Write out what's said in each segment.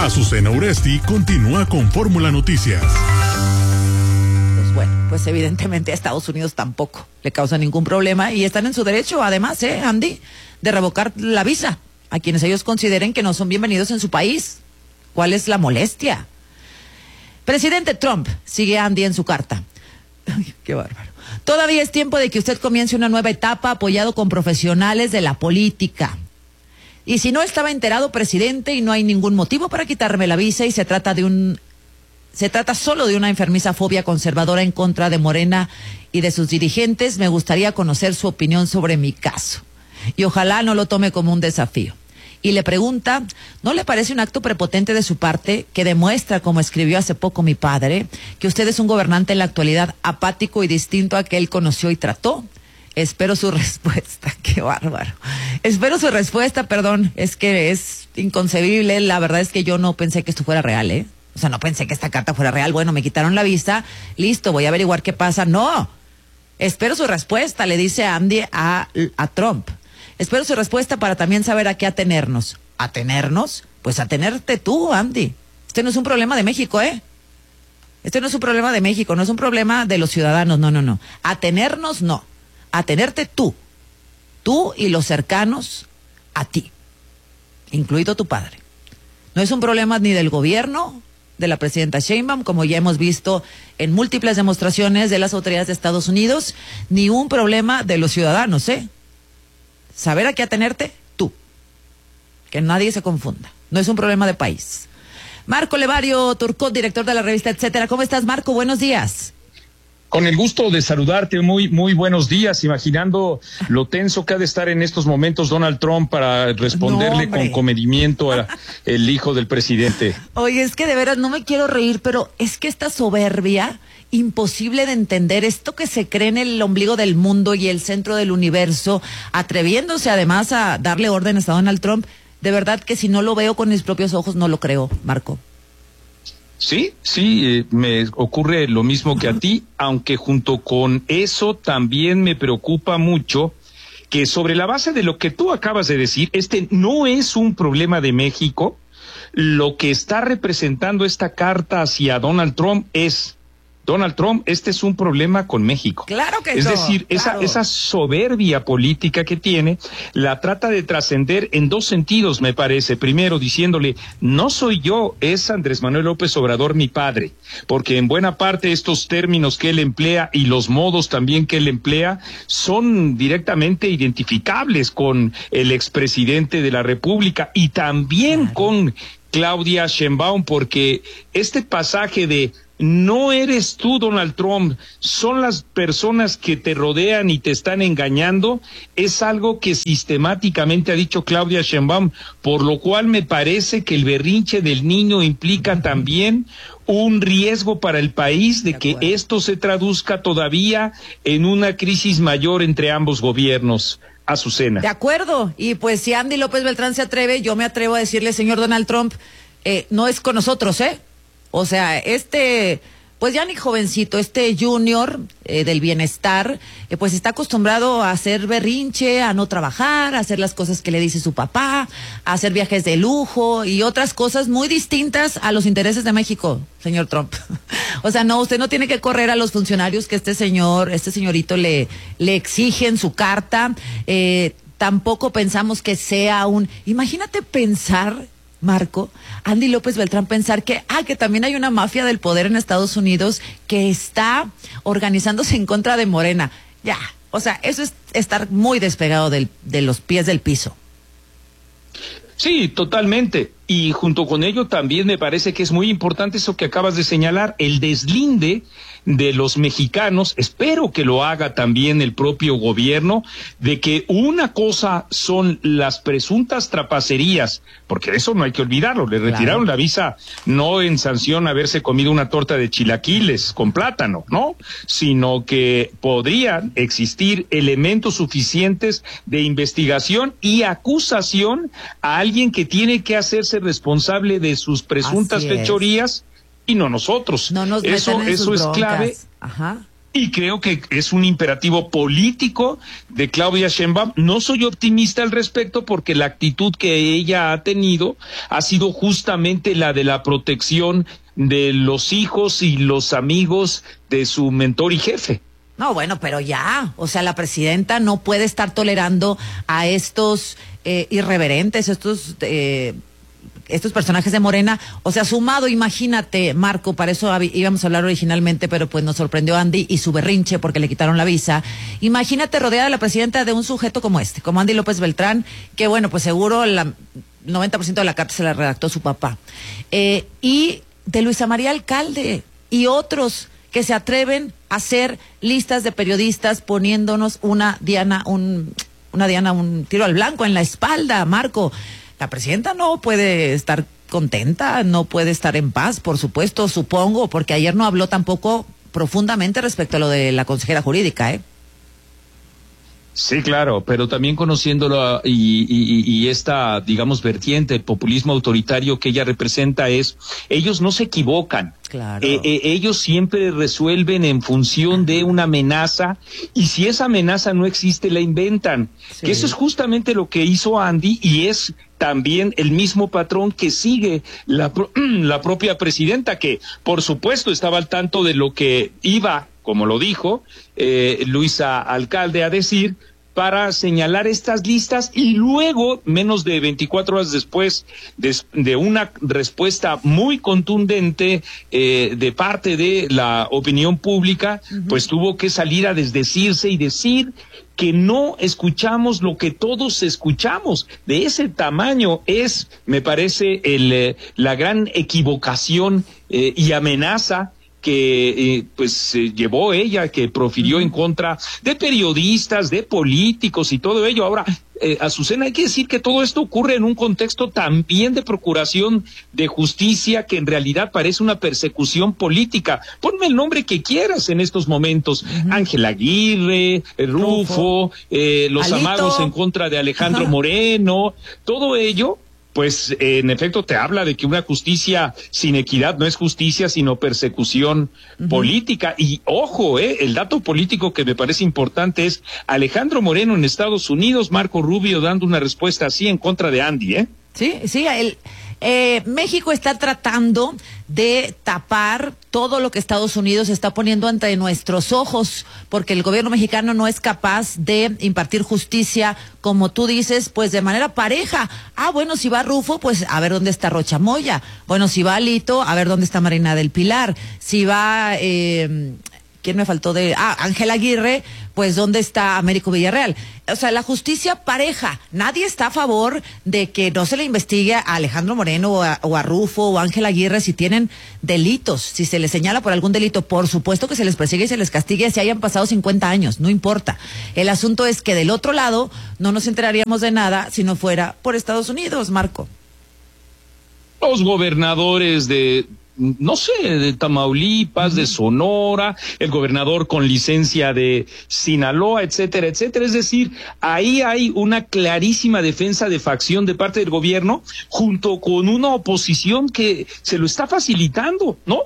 Azucena Uresti continúa con Fórmula Noticias. Pues bueno, pues evidentemente a Estados Unidos tampoco le causa ningún problema y están en su derecho, además, Andy, de revocar la visa a quienes ellos consideren que no son bienvenidos en su país. ¿Cuál es la molestia? Presidente Trump, sigue Andy en su carta. Ay, qué bárbaro. Todavía es tiempo de que usted comience una nueva etapa apoyado con profesionales de la política. Y si no estaba enterado, presidente, y no hay ningún motivo para quitarme la visa y se trata solo de una enfermiza fobia conservadora en contra de Morena y de sus dirigentes, me gustaría conocer su opinión sobre mi caso. Y ojalá no lo tome como un desafío. Y le pregunta, ¿no le parece un acto prepotente de su parte que demuestra, como escribió hace poco mi padre, que usted es un gobernante en la actualidad apático y distinto a que él conoció y trató? Espero su respuesta. Qué bárbaro. Espero su respuesta, perdón, es que es inconcebible. La verdad es que yo no pensé que esto fuera real, O sea, no pensé que esta carta fuera real. Bueno, me quitaron la vista, listo, voy a averiguar qué pasa. No, espero su respuesta, le dice Andy a Trump. Espero su respuesta para también saber a qué atenernos. ¿Atenernos? Pues atenerte tú, Andy. Este no es un problema de México, Este no es un problema de México, no es un problema de los ciudadanos, no. Atenernos, no. Atenerte tú. Tú y los cercanos a ti, incluido tu padre. No es un problema ni del gobierno, de la presidenta Sheinbaum, como ya hemos visto en múltiples demostraciones de las autoridades de Estados Unidos, ni un problema de los ciudadanos, Saber a qué atenerte, tú. Que nadie se confunda. No es un problema de país. Marco Levario Turcot, director de la revista Etcétera. ¿Cómo estás, Marco? Buenos días. Con el gusto de saludarte, muy buenos días, imaginando lo tenso que ha de estar en estos momentos Donald Trump para responderle con comedimiento al hijo del presidente. Oye, es que de veras no me quiero reír, pero es que esta soberbia, imposible de entender, esto que se cree en el ombligo del mundo y el centro del universo, atreviéndose además a darle órdenes a Donald Trump, de verdad que si no lo veo con mis propios ojos no lo creo, Marco. Sí, me ocurre lo mismo que a ti, aunque junto con eso también me preocupa mucho que sobre la base de lo que tú acabas de decir, este no es un problema de México. Lo que está representando esta carta hacia Donald Trump es, Donald Trump, este es un problema con México. Claro que es no. decir, claro. esa soberbia política que tiene, la trata de trascender en dos sentidos, me parece. Primero, diciéndole, no soy yo, es Andrés Manuel López Obrador mi padre, porque en buena parte estos términos que él emplea y los modos también que él emplea son directamente identificables con el expresidente de la República y también con Claudia Sheinbaum, porque este pasaje de no eres tú, Donald Trump, son las personas que te rodean y te están engañando, es algo que sistemáticamente ha dicho Claudia Sheinbaum, por lo cual me parece que el berrinche del niño implica también un riesgo para el país de que esto se traduzca todavía en una crisis mayor entre ambos gobiernos. Azucena. De acuerdo, y pues si Andy López Beltrán se atreve, yo me atrevo a decirle, señor Donald Trump, no es con nosotros, O sea, pues ya ni jovencito, junior del bienestar, pues está acostumbrado a hacer berrinche, a no trabajar, a hacer las cosas que le dice su papá, a hacer viajes de lujo y otras cosas muy distintas a los intereses de México, señor Trump. O sea, no, usted no tiene que correr a los funcionarios que este señorito le exige en su carta. Tampoco pensamos que sea imagínate pensar, Marco, Andy López Beltrán, pensar que también hay una mafia del poder en Estados Unidos que está organizándose en contra de Morena. Ya, o sea, eso es estar muy despegado de los pies del piso. Sí, totalmente. Y junto con ello también me parece que es muy importante eso que acabas de señalar, el deslinde de los mexicanos, espero que lo haga también el propio gobierno, de que una cosa son las presuntas trapacerías, porque eso no hay que olvidarlo, le retiraron la visa no en sanción a haberse comido una torta de chilaquiles con plátano, ¿no? Sino que podrían existir elementos suficientes de investigación y acusación a alguien que tiene que hacerse responsable de sus presuntas fechorías y no nosotros. No nos eso metan en sus es broncas. clave. Ajá. Y creo que es un imperativo político de Claudia Sheinbaum. No soy optimista al respecto porque la actitud que ella ha tenido ha sido justamente la de la protección de los hijos y los amigos de su mentor y jefe. No, bueno, pero ya, o sea, la presidenta no puede estar tolerando a estos irreverentes, estos personajes de Morena. O sea, sumado, imagínate, Marco, para eso íbamos a hablar originalmente, pero pues nos sorprendió Andy y su berrinche porque le quitaron la visa. Imagínate rodeada de la presidenta de un sujeto como como Andy López Beltrán, que bueno, pues seguro el 90% de la carta se la redactó su papá. Y de Luisa María Alcalde y otros que se atreven a hacer listas de periodistas poniéndonos un tiro al blanco en la espalda, Marco. La presidenta no puede estar contenta, no puede estar en paz, por supuesto, supongo, porque ayer no habló tampoco profundamente respecto a lo de la consejera jurídica, ¿eh? Sí, claro, pero también conociéndolo y esta, digamos, vertiente, el populismo autoritario que ella representa ellos no se equivocan. Claro. Ellos siempre resuelven en función de una amenaza y si esa amenaza no existe, la inventan. Sí. Que eso es justamente lo que hizo Andy y es también el mismo patrón que sigue la propia presidenta, que por supuesto estaba al tanto de lo que iba, como lo dijo Luisa Alcalde, a decir, para señalar estas listas y luego, menos de 24 horas después de una respuesta muy contundente de parte de la opinión pública, pues tuvo que salir a desdecirse y decir que no escuchamos lo que todos escuchamos. De ese tamaño es, me parece, la gran equivocación y amenaza que llevó ella, que profirió en contra de periodistas, de políticos y todo ello. Ahora, Azucena, hay que decir que todo esto ocurre en un contexto también de procuración de justicia que en realidad parece una persecución política. Ponme el nombre que quieras en estos momentos. Ángel Aguirre, Rufo, los Alito. amagos en contra de Alejandro Moreno, todo ello. Pues en efecto te habla de que una justicia sin equidad no es justicia, sino persecución política. Y ojo, el dato político que me parece importante es Alejandro Moreno en Estados Unidos, Marco Rubio dando una respuesta así en contra de Andy, ¿eh? Sí, México está tratando de tapar todo lo que Estados Unidos está poniendo ante nuestros ojos, porque el gobierno mexicano no es capaz de impartir justicia, como tú dices, pues de manera pareja. Bueno, si va Rufo, pues a ver dónde está Rocha Moya. Bueno, si va Alito, a ver dónde está Marina del Pilar. Si va... ¿quién me faltó Ángel Aguirre? Pues ¿dónde está Américo Villarreal? O sea, la justicia pareja. Nadie está a favor de que no se le investigue a Alejandro Moreno o a Rufo o a Ángel Aguirre si tienen delitos, si se les señala por algún delito. Por supuesto que se les persigue y se les castigue si hayan pasado 50 años, no importa. El asunto es que del otro lado no nos enteraríamos de nada si no fuera por Estados Unidos, Marco. Los gobernadores de Tamaulipas, de Sonora, el gobernador con licencia de Sinaloa, etcétera, etcétera. Es decir, ahí hay una clarísima defensa de facción de parte del gobierno, junto con una oposición que se lo está facilitando, ¿no?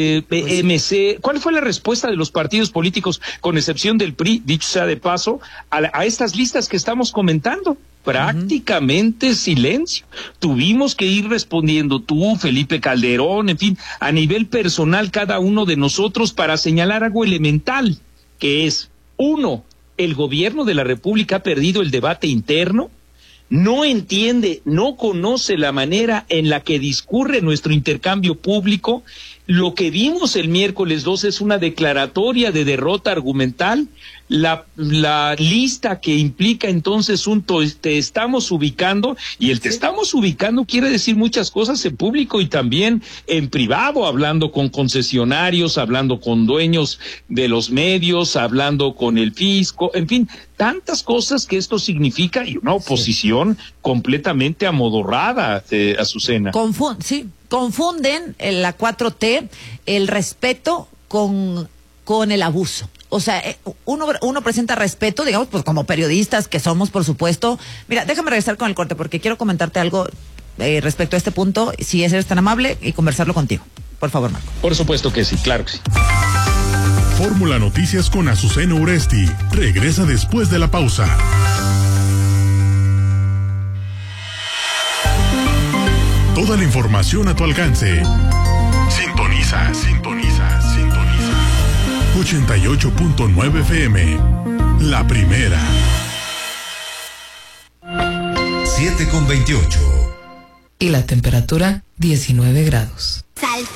MC, ¿cuál fue la respuesta de los partidos políticos, con excepción del PRI, dicho sea de paso, a estas listas que estamos comentando? Prácticamente silencio. Tuvimos que ir respondiendo tú, Felipe Calderón, en fin, a nivel personal cada uno de nosotros para señalar algo elemental, que es, 1, el gobierno de la República ha perdido el debate interno, no entiende, no conoce la manera en la que discurre nuestro intercambio público. Lo que vimos el miércoles 2 es una declaratoria de derrota argumental. La lista que implica entonces te estamos ubicando, y el te estamos ubicando quiere decir muchas cosas en público y también en privado, hablando con concesionarios, hablando con dueños de los medios, hablando con el fisco, en fin, tantas cosas que esto significa, y una oposición completamente amodorrada, Azucena. Confunden la 4T el respeto con el abuso. O sea, uno presenta respeto, digamos, pues como periodistas que somos, por supuesto. Mira, déjame regresar con el corte porque quiero comentarte algo respecto a este punto, si eres tan amable, y conversarlo contigo. Por favor, Marco. Por supuesto que sí, claro que sí. Fórmula Noticias con Azucena Uresti regresa después de la pausa. Toda la información a tu alcance. Sintoniza. 88.9 FM. La primera. 7:28. Y la temperatura 19 grados.